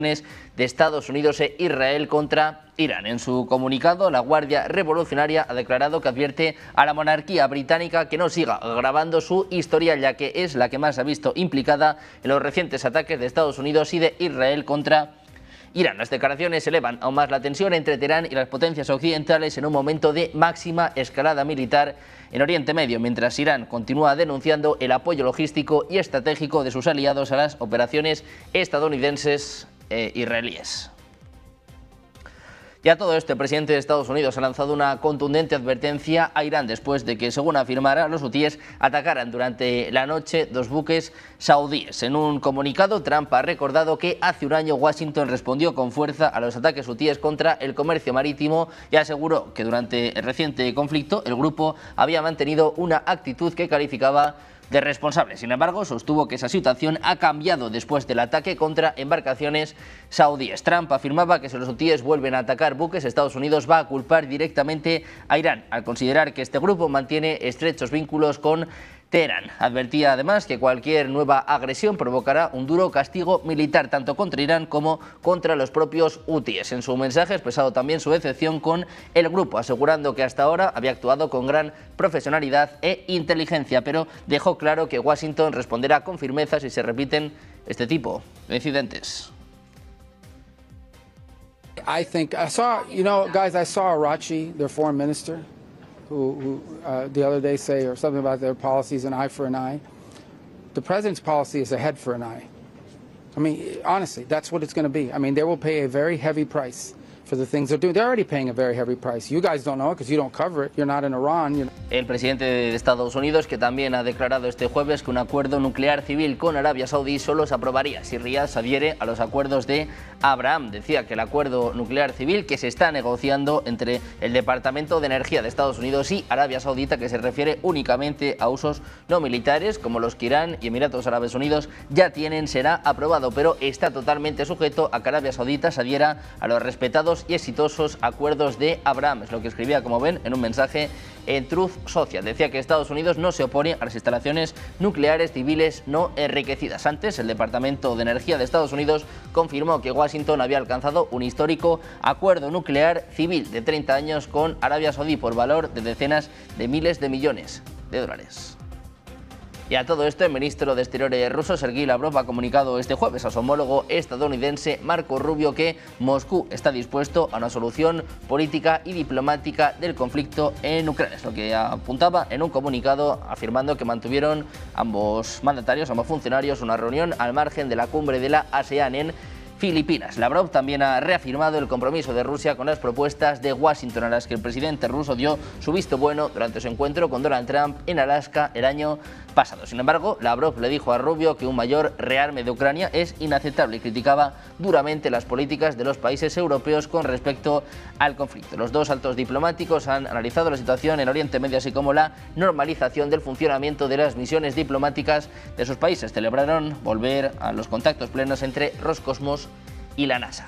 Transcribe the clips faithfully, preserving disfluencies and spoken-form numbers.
de Estados Unidos e Israel contra Irán. En su comunicado, la Guardia Revolucionaria ha declarado que advierte a la monarquía británica que no siga agravando su historia, ya que es la que más ha visto implicada en los recientes ataques de Estados Unidos y de Israel contra Irán. Las declaraciones elevan aún más la tensión entre Teherán y las potencias occidentales en un momento de máxima escalada militar en Oriente Medio, mientras Irán continúa denunciando el apoyo logístico y estratégico de sus aliados a las operaciones estadounidenses e israelíes. Y a todo esto, el presidente de Estados Unidos ha lanzado una contundente advertencia a Irán después de que, según afirmara, los hutíes atacaran durante la noche dos buques saudíes. En un comunicado, Trump ha recordado que hace un año Washington respondió con fuerza a los ataques hutíes contra el comercio marítimo y aseguró que durante el reciente conflicto el grupo había mantenido una actitud que calificaba de responsable. Sin embargo, sostuvo que esa situación ha cambiado después del ataque contra embarcaciones saudíes. Trump afirmaba que si los hutíes vuelven a atacar buques, Estados Unidos va a culpar directamente a Irán, al considerar que este grupo mantiene estrechos vínculos con Teherán. Advertía además que cualquier nueva agresión provocará un duro castigo militar tanto contra Irán como contra los propios hutíes. En su mensaje ha expresado también su decepción con el grupo, asegurando que hasta ahora había actuado con gran profesionalidad e inteligencia, pero dejó claro que Washington responderá con firmeza si se repiten este tipo de incidentes. I think I saw, you know, guys, I saw Arachi, their foreign minister, who, who uh, the other day say or something about their policies, an eye for an eye. The president's policy is a head for an eye. I mean, honestly, that's what it's going to be. I mean, they will pay a very heavy price for the things they're doing. They're already paying a very heavy price. You guys don't know it because you don't cover it. You're not in Iran. You know. El presidente de Estados Unidos, que también ha declarado este jueves que un acuerdo nuclear civil con Arabia Saudí solo se aprobaría si Riad se adhiere a los acuerdos de Abraham. Decía que el acuerdo nuclear civil que se está negociando entre el Departamento de Energía de Estados Unidos y Arabia Saudita, que se refiere únicamente a usos no militares como los que Irán y Emiratos Árabes Unidos ya tienen, será aprobado, pero está totalmente sujeto a que Arabia Saudita se adhiera a los respetados y exitosos acuerdos de Abraham. Es lo que escribía, como ven, en un mensaje en Truth Social. Decía que Estados Unidos no se opone a las instalaciones nucleares civiles no enriquecidas. Antes, el Departamento de Energía de Estados Unidos confirmó que Washington había alcanzado un histórico acuerdo nuclear civil de treinta años con Arabia Saudí por valor de decenas de miles de millones de dólares. Y a todo esto, el ministro de Exteriores ruso, Sergei Lavrov, ha comunicado este jueves a su homólogo estadounidense, Marco Rubio, que Moscú está dispuesto a una solución política y diplomática del conflicto en Ucrania. Es lo que apuntaba en un comunicado, afirmando que mantuvieron ambos mandatarios, ambos funcionarios, una reunión al margen de la cumbre de la ASEAN en Filipinas. Lavrov también ha reafirmado el compromiso de Rusia con las propuestas de Washington, a las que el presidente ruso dio su visto bueno durante su encuentro con Donald Trump en Alaska el año pasado. Sin embargo, Lavrov le dijo a Rubio que un mayor rearme de Ucrania es inaceptable y criticaba duramente las políticas de los países europeos con respecto al conflicto. Los dos altos diplomáticos han analizado la situación en Oriente Medio, así como la normalización del funcionamiento de las misiones diplomáticas de sus países. Celebraron volver a los contactos plenos entre Roscosmos y la NASA.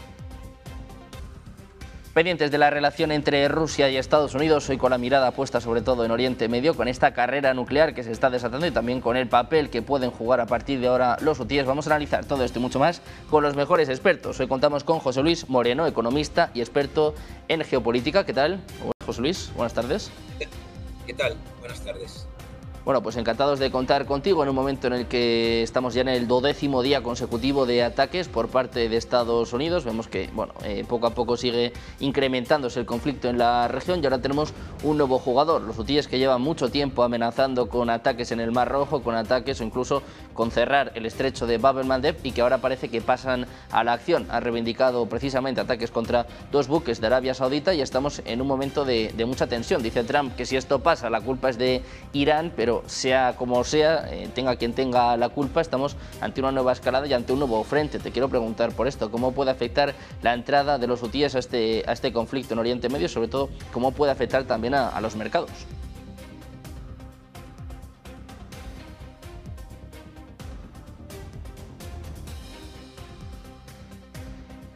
Pendientes de la relación entre Rusia y Estados Unidos, hoy con la mirada puesta sobre todo en Oriente Medio, con esta carrera nuclear que se está desatando y también con el papel que pueden jugar a partir de ahora los hutíes. Vamos a analizar todo esto y mucho más con los mejores expertos. Hoy contamos con José Luis Moreno, economista y experto en geopolítica. ¿Qué tal, José Luis? Buenas tardes. ¿Qué tal? Buenas tardes. Bueno, pues encantados de contar contigo en un momento en el que estamos ya en el dodécimo día consecutivo de ataques por parte de Estados Unidos. Vemos que, bueno, eh, poco a poco sigue incrementándose el conflicto en la región y ahora tenemos un nuevo jugador, los hutíes, que llevan mucho tiempo amenazando con ataques en el Mar Rojo, con ataques o incluso con cerrar el estrecho de Bab el-Mandeb, y que ahora parece que pasan a la acción. Han reivindicado precisamente ataques contra dos buques de Arabia Saudita y estamos en un momento de, de mucha tensión. Dice Trump que si esto pasa, la culpa es de Irán, pero sea como sea, eh, tenga quien tenga la culpa, estamos ante una nueva escalada y ante un nuevo frente. Te quiero preguntar por esto, ¿cómo puede afectar la entrada de los hutíes a este, a este conflicto en Oriente Medio? Sobre todo, ¿cómo puede afectar también a, a los mercados?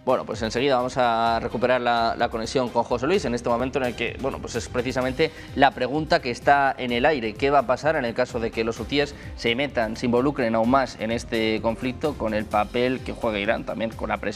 Bueno, pues enseguida vamos a recuperar la, la conexión con José Luis en este momento en el que, bueno, pues es precisamente la pregunta que está en el aire. ¿Qué va a pasar en el caso de que los hutíes se metan, se involucren aún más en este conflicto con el papel que juega Irán también, con la presión